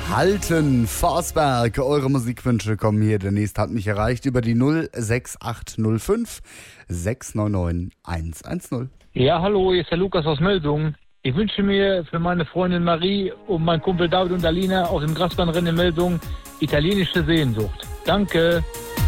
Halten, Forsberg, eure Musikwünsche kommen hier. Der nächste hat mich erreicht über die 06805 699 110. Ja, hallo, hier ist der Lukas aus Meldung. Ich wünsche mir für meine Freundin Marie und meinen Kumpel David und Alina aus dem Grasbahnrennen in Meldung italienische Sehnsucht. Danke.